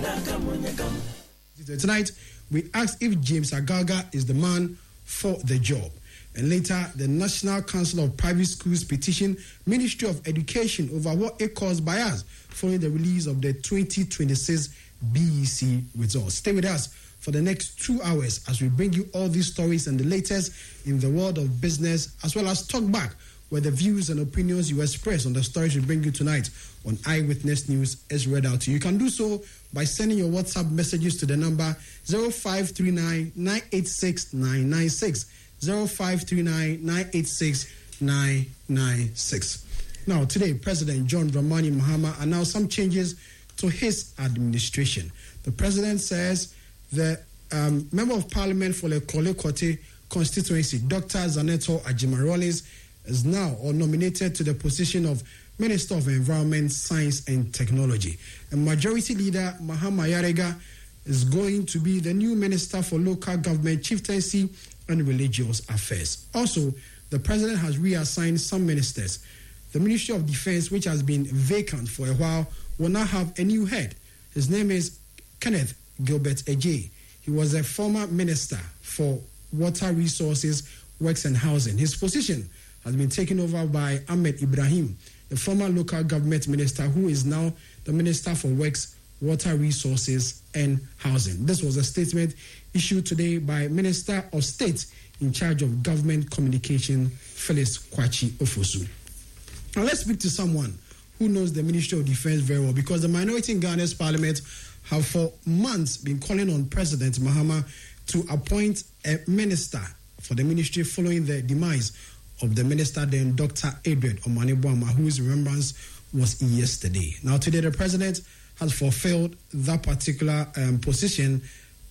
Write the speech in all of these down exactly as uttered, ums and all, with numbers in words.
Tonight, we asked if James Agaga is the man for the job. And later, the National Council of Private Schools petitioned Ministry of Education over what it caused bias following the release of the twenty twenty-six B E C results. Stay with us for the next two hours as we bring you all these stories and the latest in the world of business, as well as talk back where the views and opinions you express on the stories we bring you tonight on Eyewitness News is read out to you. You can do so by sending your WhatsApp messages to the number zero five three nine, nine eight six, nine nine six. zero five three nine, nine eight six, nine nine six. Now, today, President John Dramani Mahama announced some changes to his administration. The president says the um, Member of Parliament for the Korle Kote constituency, Doctor Zaneto Ajima-Rawlings, is now or nominated to the position of Minister of Environment, Science and Technology. And Majority Leader Mahama Yarega is going to be the new Minister for Local Government, Chieftaincy and Religious Affairs. Also, the president has reassigned some ministers. The Ministry of Defense, which has been vacant for a while, will now have a new head. His name is Kenneth Gilbert Ejay. He was a former minister for Water Resources, Works and Housing. His position has been taken over by Ahmed Ibrahim, the former local government minister, who is now the Minister for Works, Water Resources and Housing. This was a statement issued today by Minister of State in charge of Government Communication, Phyllis Kwachi Ofosu. Now let's speak to someone who knows the Ministry of Defense very well, because the minority in Ghana's parliament have for months been calling on President Mahama to appoint a minister for the ministry following the demise of the minister then, Doctor Edward Omane Boamah, whose remembrance was yesterday. Now today the president has fulfilled that particular um, position,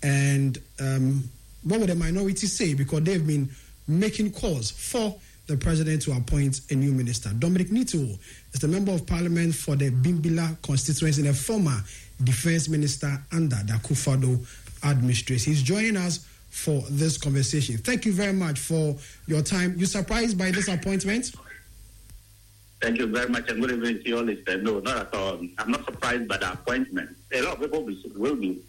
and um, what would the minority say? Because they've been making calls for the president to appoint a new minister. Dominic Nito is the member of parliament for the Bimbila constituency and a former defense minister under the Akufo-Addo administration. He's joining us for this conversation. Thank you very much for your time. You surprised by this appointment? Thank you very much, and good evening to you all. No, not at all. I'm not surprised by the appointment. A lot of people will be.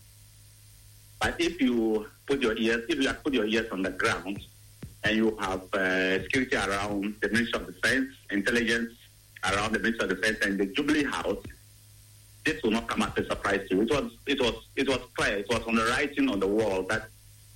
But if you put your ears, if you have put your ears on the ground, and you have uh, security around the Ministry of Defense, intelligence around the Ministry of Defense, and the Jubilee House, this will not come as a surprise to you. It was, it was, it was clear. It was on the writing on the wall that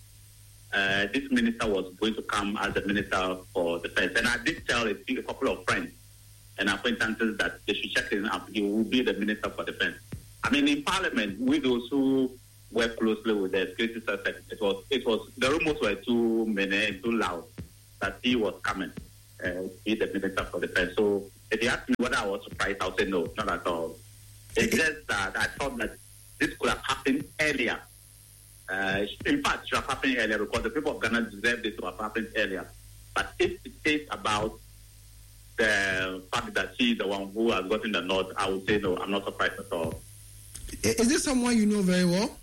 uh, this minister was going to come as the Minister for Defense. And I did tell a, a couple of friends and acquaintances that they should check it out. He will be the Minister for Defense. I mean, in Parliament, we those who work closely with the security service, it was, it was, the rumors were too many and too loud that he was coming uh, to be the Minister for Defense. So if you ask me whether I was surprised, I'll say no, not at all. It's just that I thought that this could have happened earlier. Uh, in fact, it should have happened earlier because the people of Ghana deserve this to have happened earlier. But if it is about the fact that she is the one who has gotten the nod, I would say no, I'm not surprised at all. Is this someone you know very well?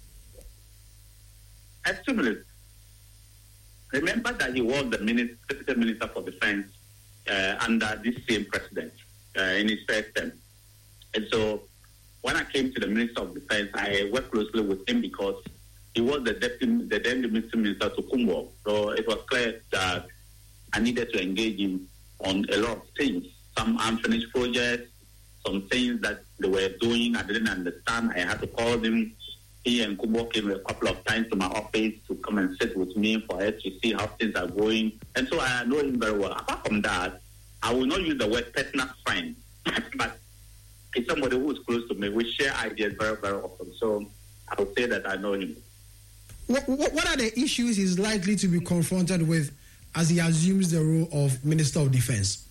Extremely. Remember that he was the minister, minister for Defense uh, under this same president uh, in his first term. And so when I came to the Minister of Defense, I worked closely with him because he was the deputy, the then minister to Kumwo. So it was clear that I needed to engage him on a lot of things, some unfinished projects, some things that they were doing I didn't understand. I had to call them. He and Kumwo came a couple of times to my office to come and sit with me for us to see how things are going. And so I know him very well. Apart from that, I will not use the word personal friend, but it's somebody who is close to me. We share ideas very, very often. So I would say that I know him. What, what, what are the issues he's likely to be confronted with as he assumes the role of Minister of Defense?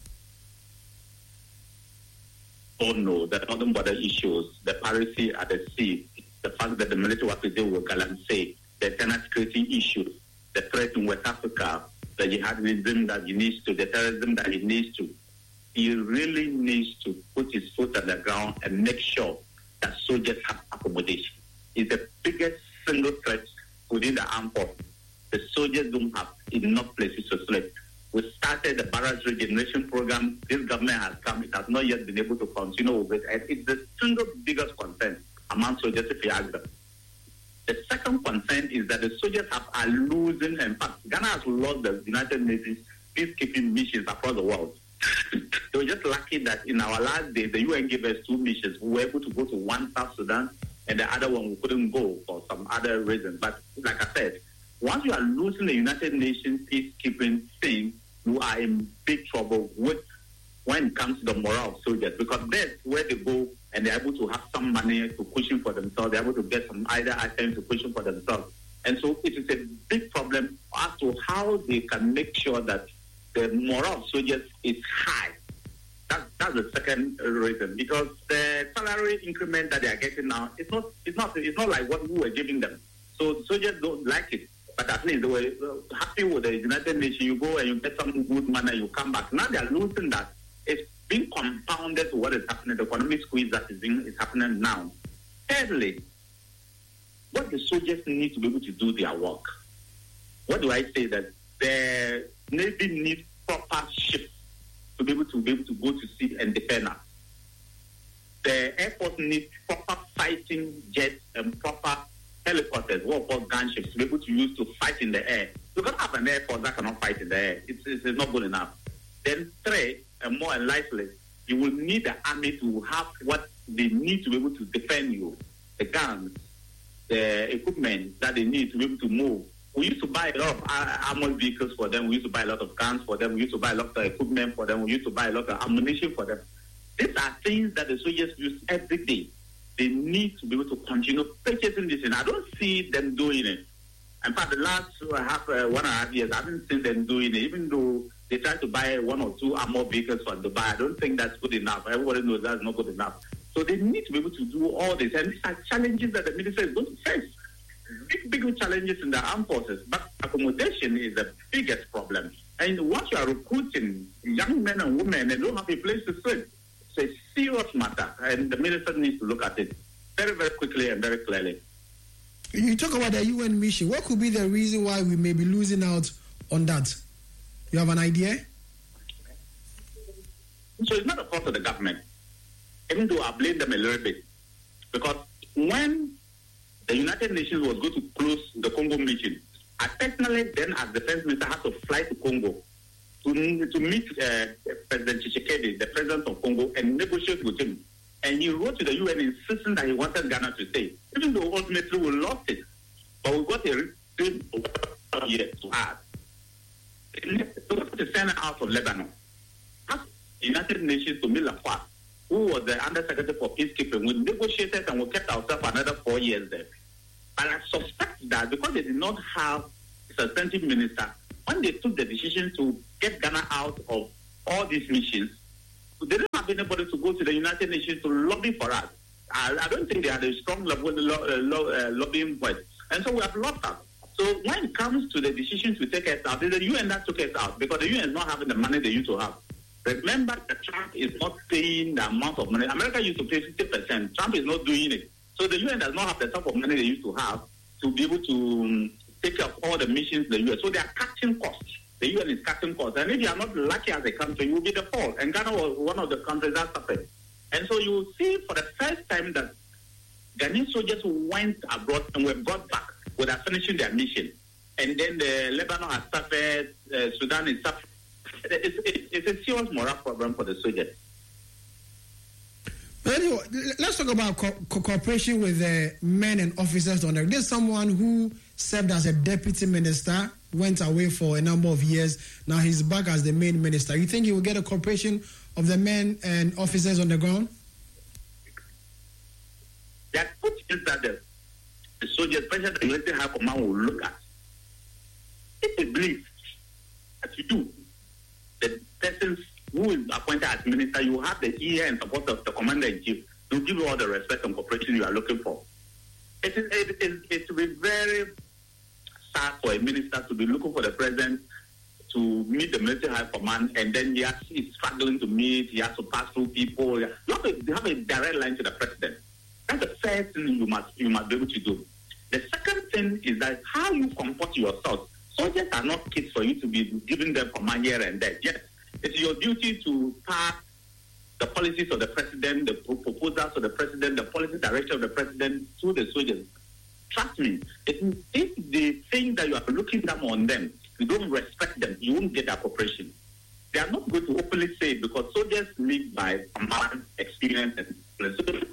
Oh, no, there are nothing but the issues. The piracy at the sea, the fact that the military was to deal with Galamsey, the internal security issues, the threat in West Africa, the jihadism that he needs to, the terrorism that he needs to. He really needs to put his foot on the ground and make sure that soldiers have accommodation. It's the biggest single threat within the armed force. The soldiers don't have enough places to sleep. We started the barracks regeneration program. This government has come. It has not yet been able to continue with it. And it's the single biggest concern among among soldiers if you ask them. The second concern is that the soldiers have, are losing. In fact, Ghana has lost the United Nations peacekeeping missions across the world. They were just lucky that in our last day, the U N gave us two missions. We were able to go to one South Sudan, and the other one we couldn't go for some other reason. But like I said, once you are losing the United Nations peacekeeping thing, you are in big trouble with when it comes to the morale of soldiers, because that's where they go and they're able to have some money to cushion for themselves. They're able to get some either items to cushion for themselves. And so it is a big problem as to how they can make sure that the morale of soldiers is high. That, that's the second reason, because the salary increment that they are getting now, it's not, it's not, it's not like what we were giving them. So soldiers don't like it. But at least they were happy with the United Nations. You go and you get some good money, you come back. Now they are losing that. It's being compounded to what is happening, the economic squeeze that is, being, is happening now. Thirdly, what the soldiers need to be able to do their work. What do I say? That the Navy needs proper ships to be able to be able to go to sea and defend us. The Air Force needs proper fighting jets and proper helicopters, what called gunships, to be able to use to fight in the air. You can't have an Air Force that cannot fight in the air. It's, it's, it's not good enough. Then three, and more likely, you will need the army to have what they need to be able to defend you, the guns, the equipment that they need to be able to move. We used to buy a lot of armored vehicles for them. We used to buy a lot of guns for them. We used to buy a lot of equipment for them. We used to buy a lot of ammunition for them. These are things that the soldiers use every day. They need to be able to continue purchasing this, and I don't see them doing it. In fact, the last half, uh, one and a half years, I haven't seen them doing it, even though they try to buy one or two armored vehicles for Dubai. I don't think that's good enough. Everybody knows that's not good enough. So they need to be able to do all this, and these are challenges that the minister is going to face. Big, big challenges in the armed forces, but accommodation is the biggest problem. And once you are recruiting young men and women, they don't have a place to sleep. It's a serious matter, and the minister needs to look at it very, very quickly and very clearly. You talk about the U N mission. What could be the reason why we may be losing out on that? You have an idea? So it's not a fault of the government, even though I blame them a little bit, because when the United Nations was going to close the Congo mission, I personally then, as defense minister, had to fly to Congo to, to meet uh, President Tshisekedi, the president of Congo, and negotiate with him. And he wrote to the U N insisting that he wanted Ghana to stay, even though ultimately we lost it. But we got a return year to add. We got to send out of Lebanon. Ask the United Nations to Mila Kwa, who was the Undersecretary for Peacekeeping. We negotiated and we kept ourselves another four years there. But I suspect that because they did not have a substantive minister, when they took the decision to get Ghana out of all these missions, they didn't have anybody to go to the United Nations to lobby for us. I, I don't think they had a strong lo- lo- lo- uh, lobbying voice. And so we have lost out. So when it comes to the decision to take us out, it's the U N that took us out because the U N is not having the money they used to have. Remember that Trump is not paying the amount of money. America used to pay fifty percent. Trump is not doing it. So the U N does not have the type of money they used to have to be able to um, take care of all the missions in the U S. So they are cutting costs. The U N is cutting costs. And if you are not lucky as a country, you will be the fault. And Ghana was one of the countries that suffered. And so you will see for the first time that Ghanaian soldiers who went abroad and were brought back without finishing their mission. And then the Lebanon has suffered, uh, Sudan is suffering. It's, it's, it's a serious moral problem for the soldiers. But anyway, let's talk about co- co- cooperation with the men and officers on there. There's someone who served as a deputy minister, went away for a number of years. Now he's back as the main minister. You think he will get a cooperation of the men and officers on the ground? There are two things that the, the soldiers, especially the military high command, will look at. If they believe that you do, the persons who is appointed as minister, you have the ear and support of the commander-in-chief to give you all the respect and cooperation you are looking for. It is it, it, it will be very sad for a minister to be looking for the president to meet the military high command, and then he has, he's struggling to meet, he has to pass through people. You have, a, you have a direct line to the president. That's the first thing you must you must be able to do. The second thing is that how you comport yourself. Soldiers are not kids for you to be giving them command here and there. Yes, it's your duty to pass the policies of the president, the proposals of the president, the policy direction of the president to the soldiers. Trust me, if, if they think that you are looking down on them, you don't respect them, you won't get that cooperation. They are not going to openly say it because soldiers live by command, experience, and so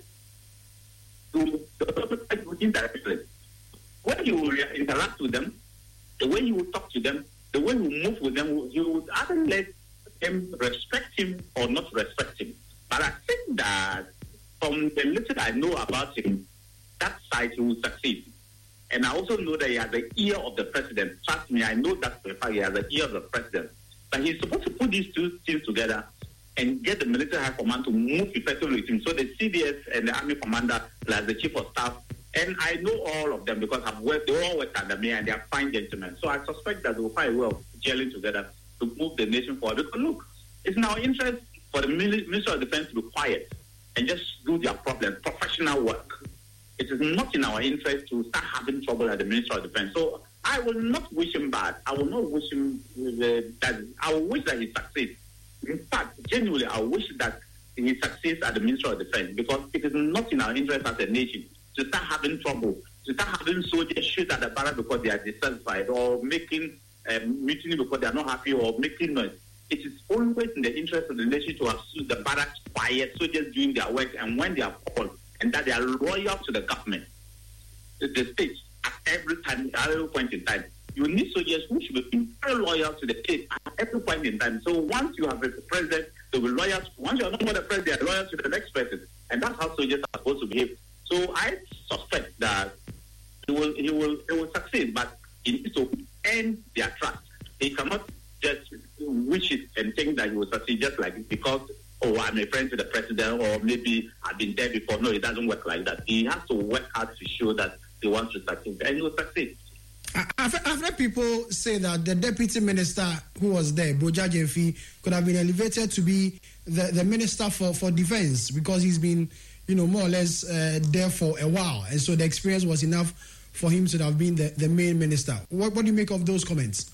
to indirectly. When you interact with them, the way you talk to them, the way you move with them, you would either let them respect him or not respect him. But I think that from the little I know about him, that side he will succeed. And I also know that he has the ear of the president. Trust me, I know that for a fact he has the ear of the president. But he's supposed to put these two things together and get the military high command to move effectively with him. So the C D S and the army commander, plus the chief of staff, and I know all of them because I've worked, they all work under me and they are fine gentlemen. So I suspect that they will find a way of gelling together to move the nation forward. Because look, it's in our interest for the Ministry of Defense to be quiet and just do their problem, professional work. It is not in our interest to start having trouble at the Ministry of Defense. So I will not wish him bad. I will not wish him uh, that. I will wish that he succeeds. In fact, genuinely, I wish that he succeeds at the Ministry of Defense because it is not in our interest as a nation to start having trouble, to start having soldiers shoot at the barrack because they are dissatisfied or making um, mutiny because they are not happy or making noise. It is always in the interest of the nation to have the barracks quiet, soldiers doing their work, and when they are called, and that they are loyal to the government, the, the state, at every time, at every point in time. You need soldiers who should be very loyal to the state at every point in time. So once you have a president, they will loyal. To, once you are not more the president, they are loyal to the next person, and that's how soldiers are supposed to behave. So I suspect that he will, he will, he will succeed, but he needs to earn their trust. He cannot just wish it and think that he will succeed just like because, oh, I'm a friend to the president, or maybe I've been there before. No, it doesn't work like that. He has to work hard to show that he wants to succeed, and he will succeed. I've, I've heard people say that the deputy minister who was there, Boja Jemfi, could have been elevated to be the, the minister for, for defense because he's been, you know, more or less uh, there for a while. And so the experience was enough for him to have been the, the main minister. What, what do you make of those comments?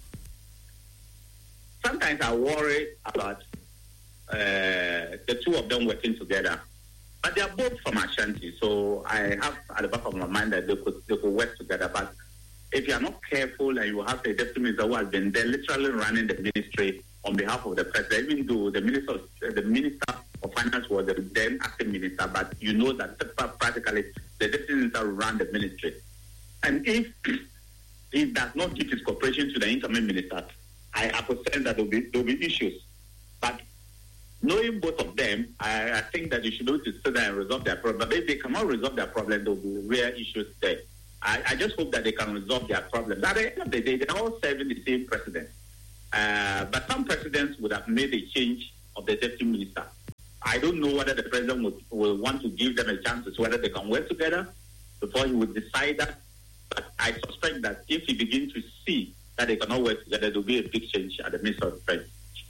Sometimes I worry about uh, the two of them working together. But they are both from Ashanti, so I have at the back of my mind that they could, they could work together. But if you are not careful and you have a deputy minister who has been there literally running the ministry on behalf of the president, even though the minister of, the minister of finance was the then acting minister, but you know that practically the deputy minister ran the ministry. And if he does not give his cooperation to the incoming minister, I, I could sense that there will be, there will be issues. But knowing both of them, I, I think that you should be able to sit there and resolve their problem. But if they cannot resolve their problem, there will be real issues there. I, I just hope that they can resolve their problems. At the end of the day, they're all serving the same president. Uh, but some presidents would have made a change of the deputy minister. I don't know whether the president would, will want to give them a chance to see whether they can work together before he would decide that. But I suspect that if he begins to see that they cannot work together, there will be a big change at the Ministry of Defense.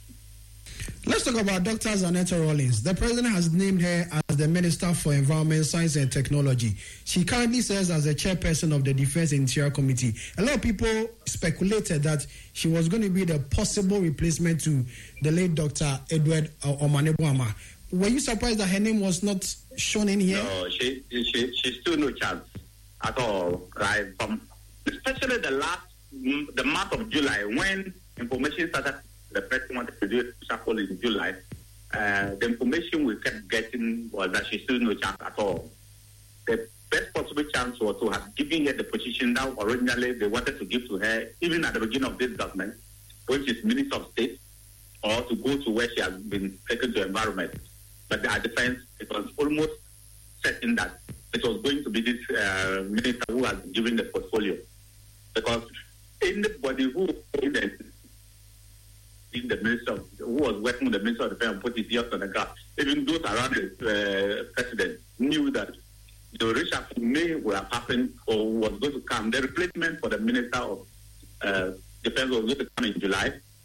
Let's talk about Doctor Zanetta Rawlings. The president has named her as the Minister for Environment, Science and Technology. She currently serves as the chairperson of the Defense and Interior Committee. A lot of people speculated that she was going to be the possible replacement to the late Doctor Edward Omaneboama. Were you surprised that her name was not shown in here? No, she, she, she still no chance at all. Right? From, especially the last, the month of July, when information started. The president wanted to do it shuffle in July. Uh, the information we kept getting was that she still no chance at all. The best possible chance was to have given her the position that originally they wanted to give to her, even at the beginning of this government, which is Minister of State, or to go to where she has been taken to environment. But at defense, it was almost certain that it was going to be this uh, minister who has given the portfolio. Because anybody who in the in the minister of, who was working with the Minister of Defense and put his ears on the ground, even those around the uh, president knew that the reshuffle may would have happened or was going to come. The replacement for the Minister of uh, Defense was going to come in July,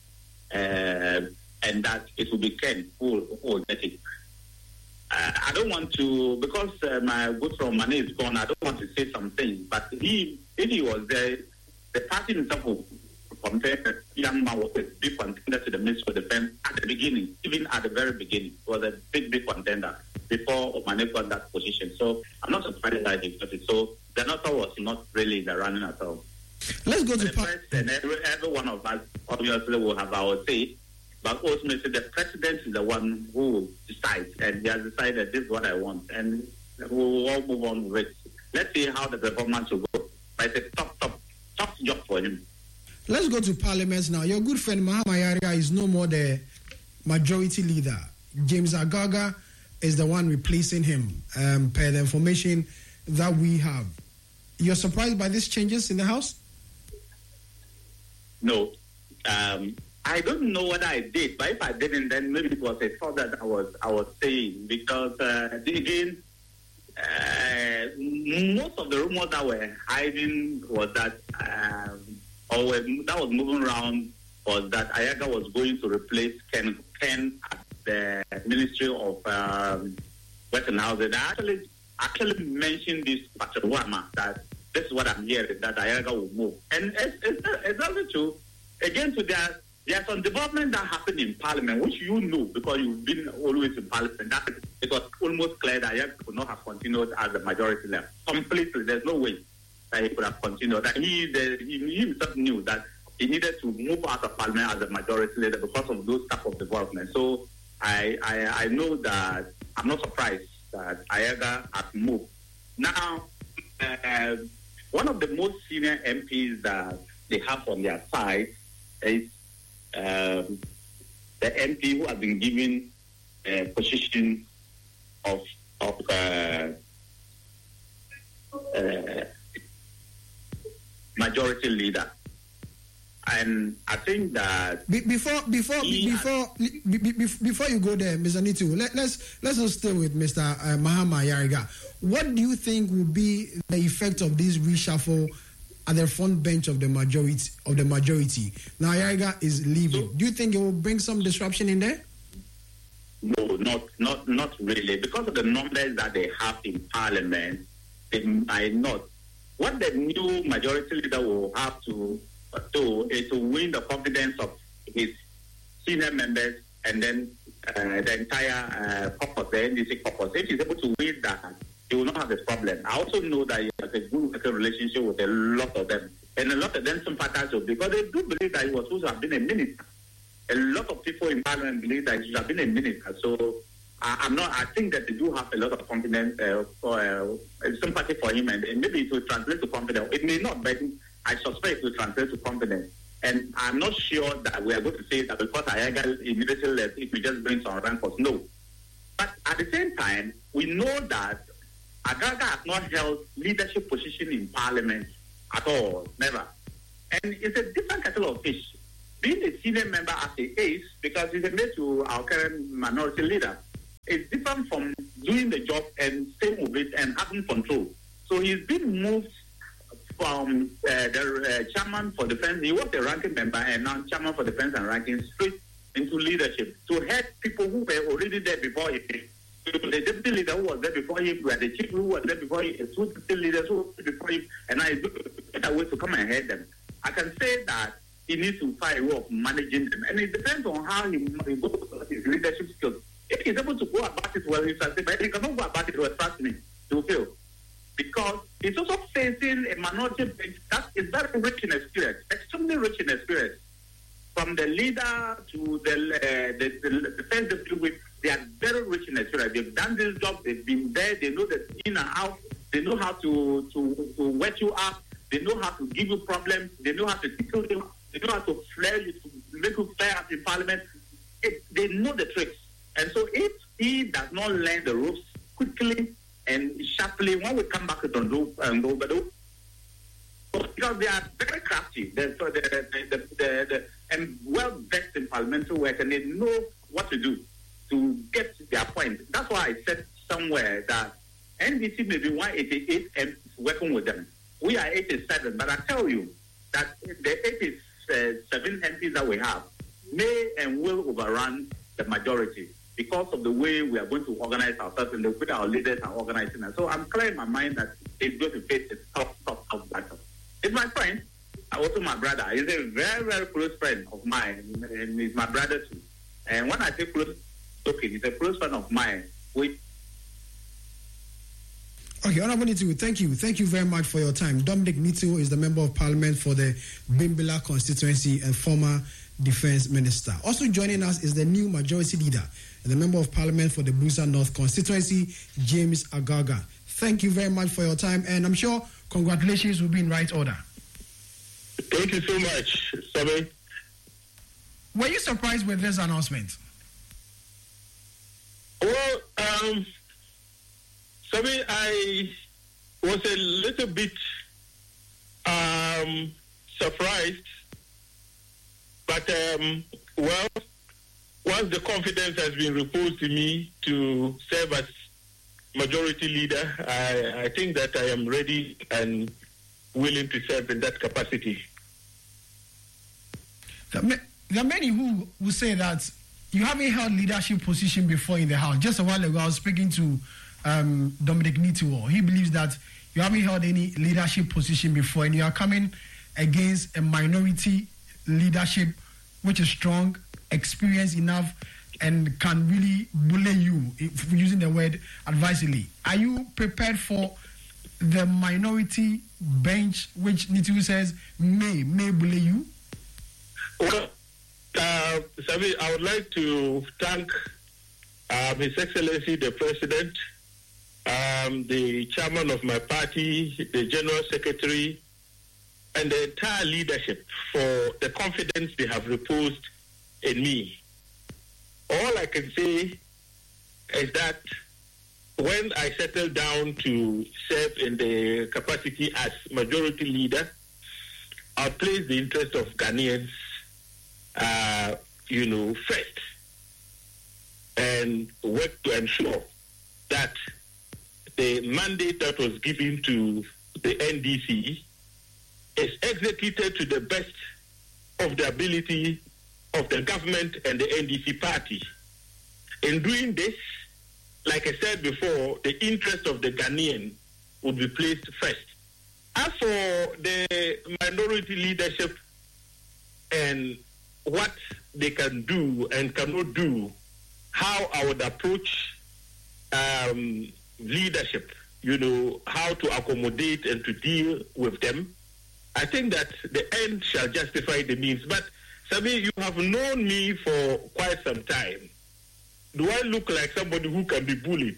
uh, and that it will be Ken who, who will get it. Uh, I don't want to, because uh, my good friend Mane is gone, I don't want to say some things, but he, if he was there, the party itself will contender, young man was a big contender to the Ministry of Defense at the beginning, even at the very beginning, was a big, big contender before Omane got that position. So I'm not surprised that he got it. So Zanata was not really in the running at all. Let's go to pa- and every, every one of us obviously will have our say, but ultimately the president is the one who will decide, and he has decided this is what I want, and we'll all move on with it. Let's see how the performance will go. But it's a top, top, top job for him. Let's go to Parliament now. Your good friend Mahama Yariga is no more the majority leader. James Agaga is the one replacing him, um, per the information that we have. You're surprised by these changes in the House? No. Um, I don't know what I did, but if I didn't, then maybe it was a thought that I was I was saying, because uh, again, uh, most of the rumors that were hiding was that, um, or were, that was moving around, was that Ayaga was going to replace Ken Ken at the Ministry of um, Western Housing. I actually actually mentioned this to Pastor Wama, that this is what I'm hearing, that Ayaga will move. And it's, it's, it's also true. Again, to that, there are some developments that happened in Parliament, which you know because you've been always in Parliament. That it was almost clear that Ayaga could not have continued as the majority leader. Completely, there's no way that he could have continued. That he, the, he himself knew that he needed to move out of Parliament as a majority leader because of those type of developments. So I, I, I know that I'm not surprised that Ayaga has moved. Now, uh, one of the most senior M Ps that they have on their side is um, the M P who has been given a position of of uh, uh, majority leader, and I think that Be- before before before be- be- be- before you go there, Mister Nitu, let, let's let's just stay with Mister Uh, Mahama Yariga. What do you think will be the effect of this reshuffle at the front bench of the majority of the majority? Now Yariga is leaving. Do you think it will bring some disruption in there? No, not not not really, because of the numbers that they have in Parliament. They might not. What the new majority leader will have to do is to win the confidence of his senior members and then uh, the entire uh, caucus, the N D C caucus. If he's able to win that, he will not have this problem. I also know that he has a good working relationship with a lot of them, and a lot of them sympathize with, because they do believe that he was supposed to have been a minister. A lot of people in Parliament believe that he should have been a minister. So I, I'm not. I think that they do have a lot of confidence uh, for uh, sympathy for him, and, and maybe it will translate to confidence. It may not, but I suspect it will translate to confidence. And I'm not sure that we are going to say that because Ayaga immediately left, it will just bring some rancors. No. But at the same time, we know that Agaga has not held leadership position in Parliament at all, never. And it's a different kettle of fish. Being a senior member as a ace, because he's a mate to our current minority leader, is different from doing the job and staying with it and having control. So he's been moved from uh, the uh, chairman for defense. He was a ranking member and now chairman for defense and ranking, straight into leadership to head people who were already there before him. The deputy leader who was there before him, we had the chief who was there before him, two deputy leaders who were there before him, and I get away to come and head them. I can say that he needs to find a way of managing them, and it depends on how he, he goes about his leadership skills. If he's able to go about it well, he's a, but if he cannot go about it well, trust me, he will fail. Because he's also facing a minority that is very rich in experience, extremely rich in experience. From the leader to the uh, the, the defense deputy, they are very rich in experience. They've done this job, they've been there, they know the in and out, they know how to, to, to wet you up, they know how to give you problems, they know how to tickle you, they know how to flare you, to make you flare up in Parliament. It, they know the tricks. And so if he does not learn the ropes quickly and sharply, when we come back to Tondo and go, because they are very crafty, they're, the, the, the, the, the, and well versed in parliamentary work, and they know what to do to get their point. That's why I said somewhere that N D C may be one eighty-eight and working with them. We are eighty-seven, but I tell you that the eighty-seven M Ps that we have may and will overrun the majority because of the way we are going to organize ourselves and the way our leaders are organizing us. So I'm clear in my mind that it's going to face a tough, tough, tough battle. It's my friend, also my brother. brother. He's a very, very close friend of mine, and he's my brother too. And when I say close, okay, he's a close friend of mine. We Okay, Honorable Nitiwo, thank you. Thank you very much for your time. Dominic Nitiwo is the Member of Parliament for the Bimbilla constituency and former Defence Minister. Also joining us is the new Majority Leader and the Member of Parliament for the Busa North constituency, James Agaga. Thank you very much for your time, and I'm sure congratulations will be in right order. Thank you so much, Sabi. Were you surprised with this announcement? Well, um... I mean, I was a little bit um, surprised, but um, well, once the confidence has been reposed to me to serve as majority leader, I, I think that I am ready and willing to serve in that capacity. There are many who will say that you haven't held leadership position before in the House. Just a while ago, I was speaking to Um, Dominic Nitiwo. He believes that you haven't held any leadership position before and you are coming against a minority leadership which is strong, experienced enough, and can really bully you, if using the word advisedly. Are you prepared for the minority bench which Nitiwo says may, may bully you? Well, uh, Sabi, I would like to thank uh, His Excellency the President, Um, the chairman of my party, the general secretary, and the entire leadership for the confidence they have reposed in me. All I can say is that when I settled down to serve in the capacity as majority leader, I placed the interest of Ghanaians, uh, you know, first, and work to ensure that the mandate that was given to the N D C is executed to the best of the ability of the government and the N D C party. In doing this, like I said before, the interest of the Ghanaian would be placed first. As for the minority leadership and what they can do and cannot do, how I would approach um, leadership, you know, how to accommodate and to deal with them, I think that the end shall justify the means. But, Sabi, you have known me for quite some time. Do I look like somebody who can be bullied?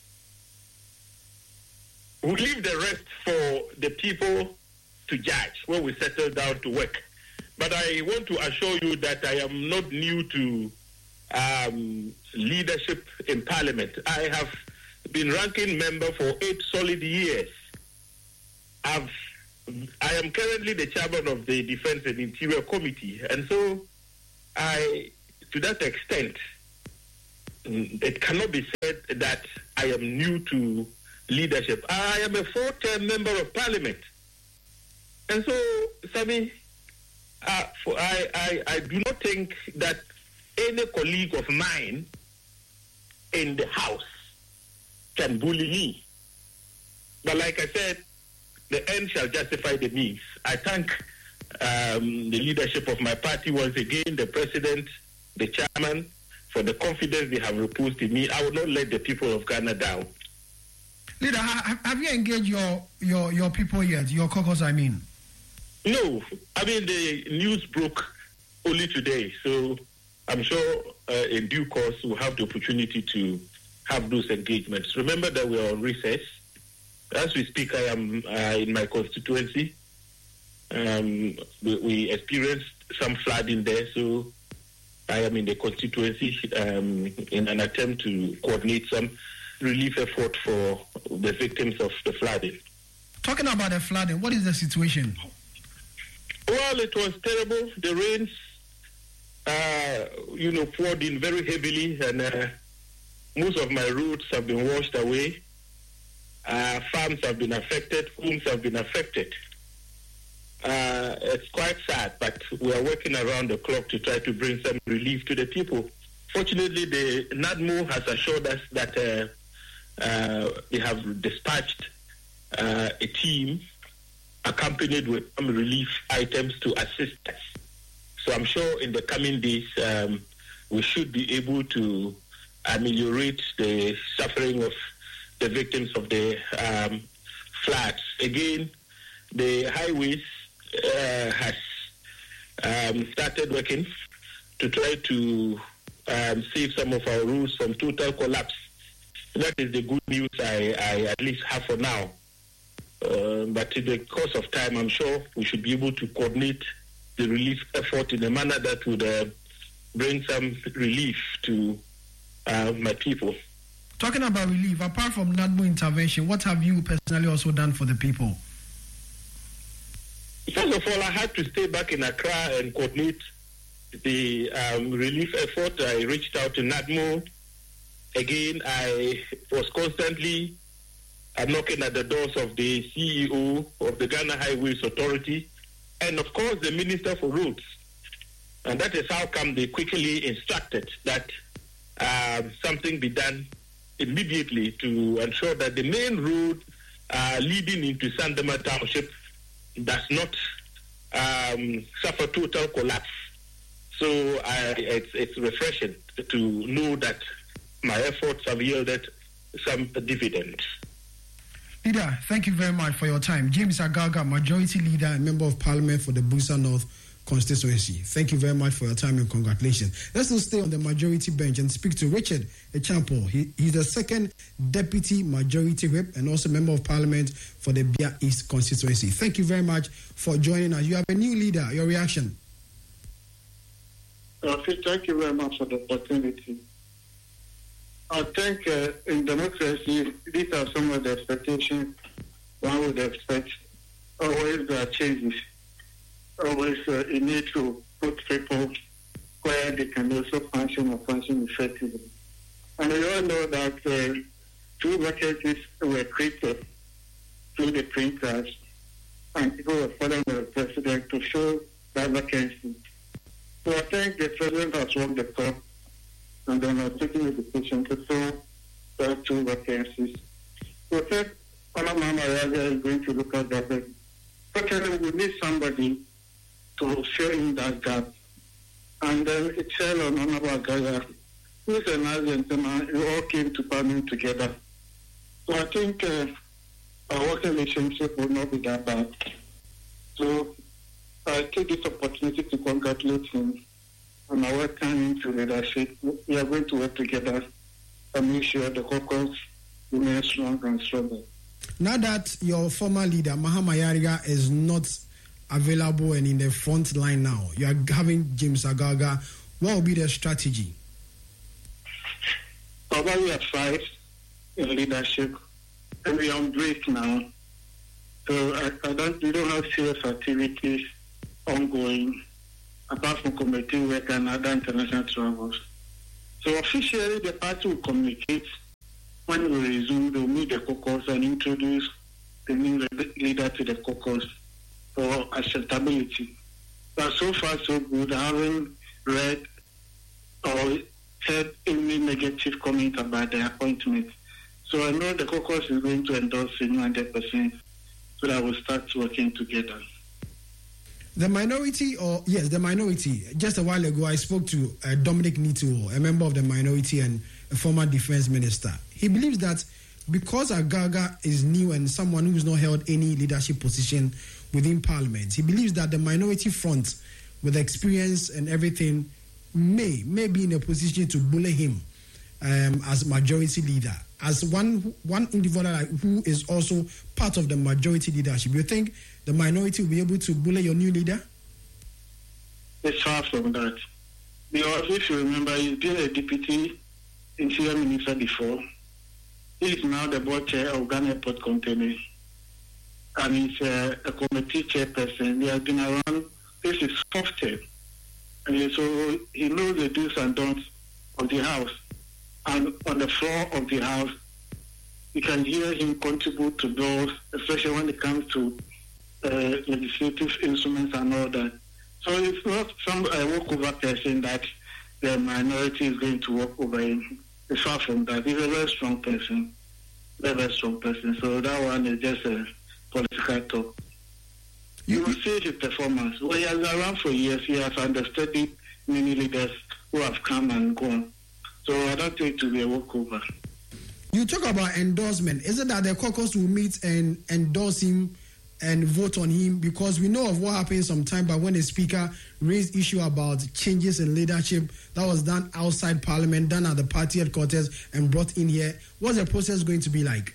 We leave the rest for the people to judge when we settle down to work. But I want to assure you that I am not new to um, leadership in Parliament. I have been ranking member for eight solid years. I've, I am currently the chairman of the Defense and Interior Committee, and so I, to that extent, it cannot be said that I am new to leadership. I am a four-term member of Parliament, and so, Sabi, uh, for, I, I, I do not think that any colleague of mine in the House can bully me. But like I said, the end shall justify the means. I thank um, the leadership of my party once again, the president, the chairman, for the confidence they have reposed in me. I will not let the people of Ghana down. Leader, have you engaged your, your, your people yet, your caucus, I mean? No. I mean, the news broke only today, so I'm sure uh, in due course we'll have the opportunity to have those engagements. Remember that we are on recess. As we speak, I am uh, in my constituency. Um, we, we experienced some flooding there, so I am in the constituency um, in an attempt to coordinate some relief effort for the victims of the flooding. Talking about the flooding, what is the situation? Well, it was terrible. The rains, uh, you know, poured in very heavily, and uh, most of my roads have been washed away. Uh, farms have been affected. Homes have been affected. Uh, it's quite sad, but we are working around the clock to try to bring some relief to the people. Fortunately, the NADMO has assured us that uh, uh, they have dispatched uh, a team accompanied with some relief items to assist us. So I'm sure in the coming days, um, we should be able to ameliorate the suffering of the victims of the um, floods. Again, the highways uh, has um, started working to try to um, save some of our roads from total collapse. That is the good news I, I at least have for now. Uh, but in the course of time, I'm sure we should be able to coordinate the relief effort in a manner that would uh, bring some relief to uh, my people. Talking about relief, apart from NADMO intervention, what have you personally also done for the people? First of all, I had to stay back in Accra and coordinate the um, relief effort. I reached out to NADMO. Again, I was constantly uh, knocking at the doors of the C E O of the Ghana Highways Authority and, of course, the Minister for Roads. And that is how come they quickly instructed that uh, something be done immediately to ensure that the main road uh, leading into Sandema Township does not um, suffer total collapse. So uh, it's, it's refreshing to know that my efforts have yielded some dividends. Leader, thank you very much for your time. James Agaga, Majority Leader and Member of Parliament for the Busa North constituency. Thank you very much for your time and congratulations. Let's now stay on the majority bench and speak to Richard Echampo. He, he's the second Deputy Majority Whip and also Member of Parliament for the Bia East constituency. Thank you very much for joining us. You have a new leader. Your reaction? Uh, thank you very much for the opportunity. I think uh, in democracy, these are some of the expectations one would expect. Always there are changes. Always uh, you need to put people where they can also function or function effectively. And we all know that uh, two vacancies were created through the printers, and people were following the president to show that vacancy. So I think the president has worked the talk, and then uh, taking the decision to fill those two vacancies. So I think Honorable Mahama Yahya is going to look at that. But we need somebody to fill in that gap. And then it fell on Honorable Agaya, who is an Argentine, we all came to Parliament together. So I think uh, our working relationship will not be that bad. So I take this opportunity to congratulate him on our coming into leadership. We are going to work together and make sure the caucus remains strong and stronger. Now that your former leader, Mahama Yahya, is not available and in the front line now, you are having James Agaga, what will be the strategy? Although we are five in leadership, and we are on break now, so I, I don't, we don't have serious activities ongoing, apart from committee work and other international travels. So officially, the party will communicate when we resume. They'll meet the caucus and introduce the new leader to the caucus for acceptability. But so far, so good. I haven't read or heard any negative comment about the appointment. So I know the caucus is going to endorse him one hundred percent, so that we'll start working together. The minority, or yes, the minority. Just a while ago, I spoke to uh, Dominic Nituo, a member of the minority and a former defense minister. He believes that because Agaga is new and someone who has not held any leadership position within Parliament, he believes that the minority front, with experience and everything, may may be in a position to bully him um, as majority leader, as one one individual who is also part of the majority leadership. You think the minority will be able to bully your new leader? It's far from that. Because if you remember, he's been a deputy interior minister before. He is now the board chair of Ghana Airport Company. And he's uh, a committee chairperson. He has been around, this is fourth term. And so he knows the do's and don'ts of the House. And on the floor of the House, you can hear him contribute to those, especially when it comes to uh, legislative instruments and all that. So it's not some uh, walkover person that the minority is going to walk over him. It's far from that. He's a very strong person, very, very strong person. So that one is just a political talk. You will see his performance. Well, he has been around for years. He has understudied many leaders who have come and gone. So I don't think it will be a walkover. You talk about endorsement. Is it that the caucus will meet and endorse him and vote on him? Because we know of what happened sometime back when the speaker raised issue about changes in leadership that was done outside parliament, done at the party headquarters and brought in here. What's the process going to be like?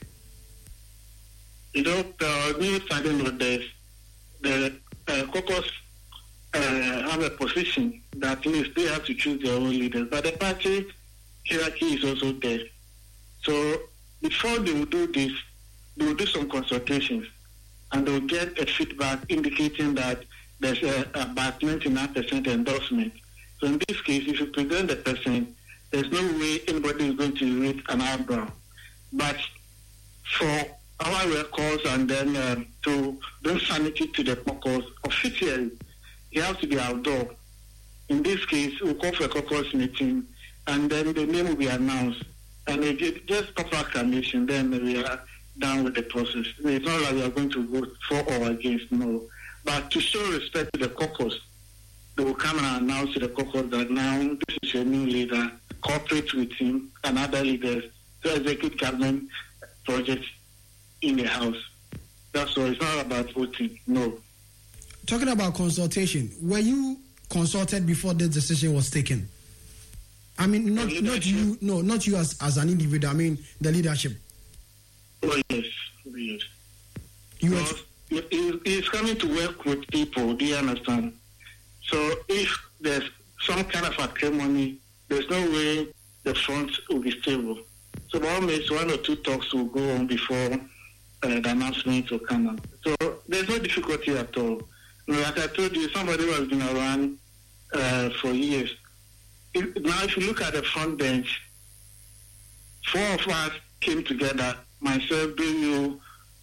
You know, the new starting with this, the uh, caucus uh, have a position that at least they have to choose their own leaders. But the party hierarchy is also there. So before they will do this, they will do some consultations and they will get a feedback indicating that there's a, about ninety-nine percent endorsement. So in this case, if you present the person, there's no way anybody is going to raise an eyebrow. But for our records and then uh, to bring sanity to the caucus, officially, you have to be outdoor. In this case, we'll call for a caucus meeting and then the name will be announced. And they get just proper acclamation, then we are done with the process. It's not like we are going to vote for or against, no. But to show respect to the caucus, they will come and announce to the caucus that now this is a new leader, cooperate with him and other leaders to execute government projects in the House. That's all. It's not about voting, no. Talking about consultation, were you consulted before this decision was taken? I mean, not not you, no, not you as, as an individual. I mean, the leadership. Oh yes, yes. You well, he, he's coming to work with people. Do you understand? So if there's some kind of acrimony, there's no way the front will be stable. So by all means, one or two talks will go on before uh, the announcement will come out. So there's no difficulty at all. Like I told you, somebody who has been around uh, for years. Now, if you look at the front bench, four of us came together, myself, Bill,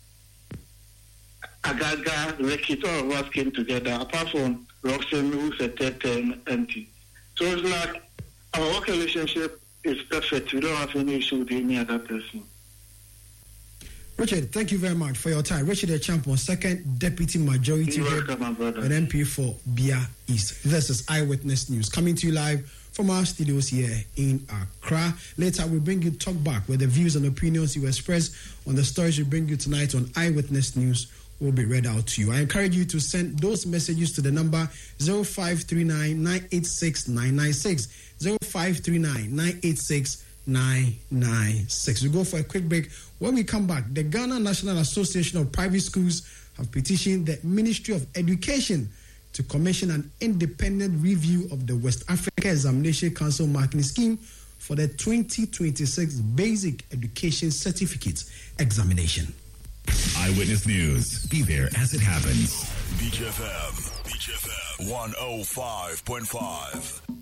Agaga, Rekit, all of us came together, apart from Roxanne, who's a third term M P. So it's like our work relationship is perfect. We don't have any issue with any other person. Richard, thank you very much for your time. Richard Acheampong, second Deputy Majority Whip and M P for Bia East. This is Eyewitness News, coming to you live from our studios here in Accra. Later, we'll bring you Talk Back, where the views and opinions you express on the stories we bring you tonight on Eyewitness News will be read out to you. I encourage you to send those messages to the number zero five three nine, nine eight six, nine nine six, zero five three nine, nine eight six, nine nine six. We go for a quick break. When we come back, the Ghana National Association of Private Schools have petitioned the Ministry of Education to commission an independent review of the West Africa Examination Council marking scheme for the twenty twenty-six Basic Education Certificate Examination. Eyewitness News. Be there as it happens. Beach F M. Beach F M. one oh five point five.